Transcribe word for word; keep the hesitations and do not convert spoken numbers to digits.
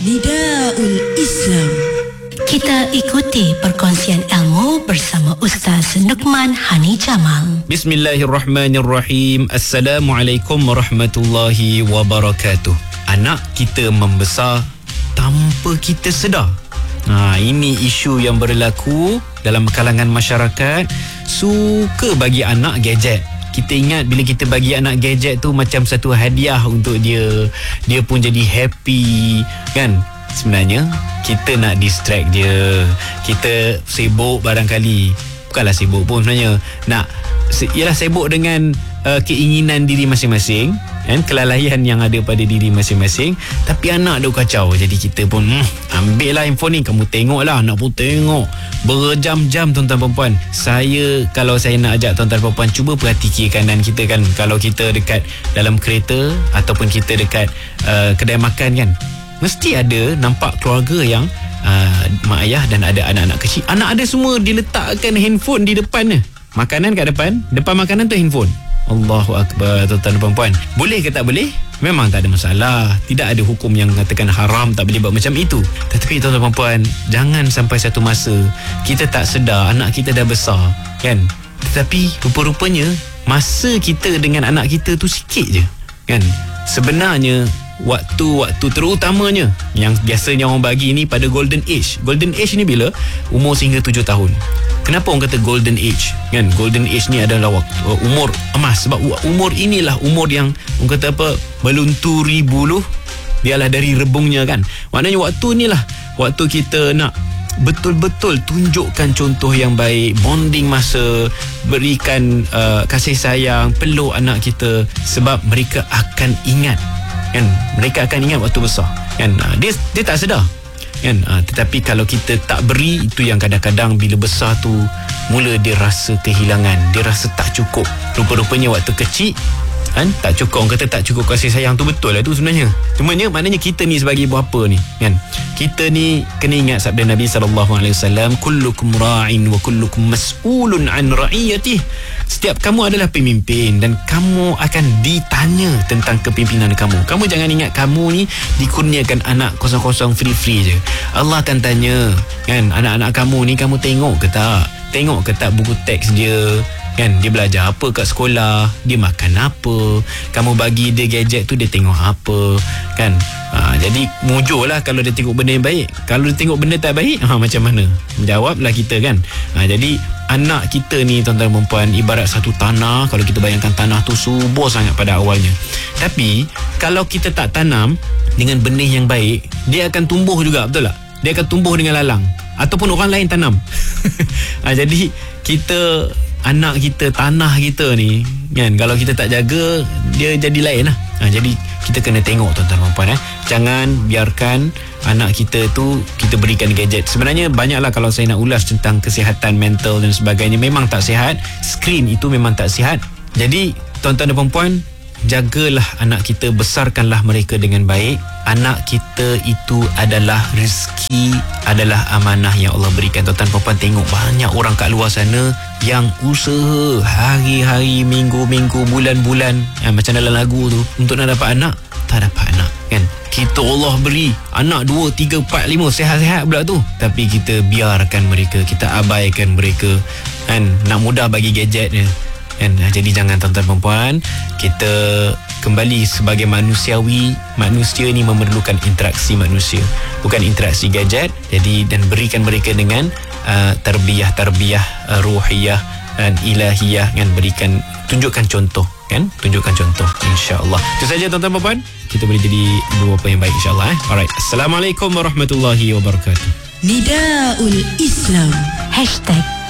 Nidaul Islam. Kita ikuti perkongsian ilmu bersama Ustaz Nukman Hani Jamal. Bismillahirrahmanirrahim. Assalamualaikum warahmatullahi wabarakatuh. Anak kita membesar tanpa kita sedar. Ha, ini isu yang berlaku dalam kalangan masyarakat. Suka bagi anak gadget. Kita ingat bila kita bagi anak gadget tu macam satu hadiah untuk dia. Dia pun jadi happy, kan? Sebenarnya kita nak distract dia. Kita sibuk barangkali. Bukanlah sibuk pun sebenarnya. Nak ialah sibuk dengan uh, keinginan diri masing-masing, kan, kelalaian yang ada pada diri masing-masing. Tapi anak dah kacau. Jadi kita pun hmm, ambil lah handphone ni, kamu tengok lah. Anak pun tengok berjam-jam, tuan-tuan perempuan. Saya, kalau saya nak ajak tuan-tuan perempuan, cuba perhati kiri kanan kita, kan. Kalau kita dekat dalam kereta ataupun kita dekat uh, kedai makan, kan, mesti ada nampak keluarga yang uh, mak ayah dan ada anak-anak kecil. Anak ada semua diletakkan handphone di depannya. Makanan kat depan, depan makanan tu handphone. Allahu Akbar, tuan-tuan dan puan-puan. Boleh ke tak boleh? Memang tak ada masalah. Tidak ada hukum yang mengatakan haram tak boleh buat macam itu. Tetapi tuan-tuan dan puan, jangan sampai satu masa kita tak sedar anak kita dah besar, kan? Tetapi rupa-rupanya masa kita dengan anak kita tu sikit je, kan? Sebenarnya waktu-waktu terutamanya yang biasanya orang bagi ni pada golden age. Golden age ni bila? Umur sehingga tujuh tahun. Kenapa orang kata golden age, kan? Golden age ni adalah waktu, umur emas. Sebab umur inilah umur yang orang kata apa, melunturi buluh dialah dari rebungnya, kan? Maknanya waktu inilah waktu kita nak betul-betul tunjukkan contoh yang baik, bonding masa, berikan uh, kasih sayang, peluk anak kita. Sebab mereka akan ingat, kan? Mereka akan ingat waktu besar, kan? Dia dia tak sedar, kan? Tetapi kalau kita tak beri, itu yang kadang-kadang bila besar tu mula dia rasa kehilangan, dia rasa tak cukup. Rupa-rupanya waktu kecil, kan, tak cukup. Orang kata tak cukup kasih sayang tu, betul lah tu sebenarnya. Cumanya maknanya kita ni sebagai ibu bapa ni, kan, kita ni kena ingat sabda Nabi sallallahu alaihi wasallam, kullukum ra'in wa kullukum mas'ulun an ra'iyatih. Setiap kamu adalah pemimpin dan kamu akan ditanya tentang kepimpinan kamu. Kamu jangan ingat kamu ni dikurniakan anak kosong-kosong free-free je. Allah akan tanya, kan, anak-anak kamu ni kamu tengok ke tak? Tengok ke tak buku teks dia? Kan, dia belajar apa kat sekolah, dia makan apa, kamu bagi dia gadget tu dia tengok apa, kan? Ha, jadi mujurlah kalau dia tengok benda yang baik. Kalau dia tengok benda tak baik, ha, macam mana? Jawablah kita, kan? Ha, jadi anak kita ni, tuan-tuan dan puan, ibarat satu tanah. Kalau kita bayangkan tanah tu subur sangat pada awalnya, tapi kalau kita tak tanam dengan benih yang baik, dia akan tumbuh juga, betul tak? Dia akan tumbuh dengan lalang ataupun orang lain tanam. Ha, jadi kita, anak kita, tanah kita ni, kan, kalau kita tak jaga, dia jadi lain lah. Ha, jadi kita kena tengok, tuan-tuan dan puan, eh. Jangan biarkan anak kita tu kita berikan gadget. Sebenarnya banyaklah kalau saya nak ulas tentang kesihatan mental dan sebagainya. Memang tak sihat. Skrin itu memang tak sihat. Jadi tuan-tuan dan puan, jagalah anak kita, besarkanlah mereka dengan baik. Anak kita itu adalah rezeki, adalah amanah yang Allah berikan. Tuan-tuan dan puan, tengok banyak orang kat luar sana yang usaha hari-hari, minggu-minggu, bulan-bulan, eh, macam dalam lagu tu, untuk nak dapat anak, tak dapat anak, kan? Kita Allah beri anak dua, tiga, empat, lima, sehat-sehat pula tu, tapi kita biarkan mereka, kita abaikan mereka, kan? Nak mudah bagi gadget je, kan? Jadi jangan, tuan-tuan perempuan, kita kembali sebagai manusiawi. Manusia ni memerlukan interaksi manusia, bukan interaksi gadget. Jadi, dan berikan mereka dengan uh, tarbiyah-tarbiyah uh, ruhiyah dan ilahiyah, kan? Berikan, tunjukkan contoh, kan? Tunjukkan contoh, insya-Allah. Itu saja, tuan-tuan puan, kita boleh jadi ibu bapa yang baik, insya-Allah, eh. Alright, assalamualaikum warahmatullahi wabarakatuh. Nidaul Islam. Hashtag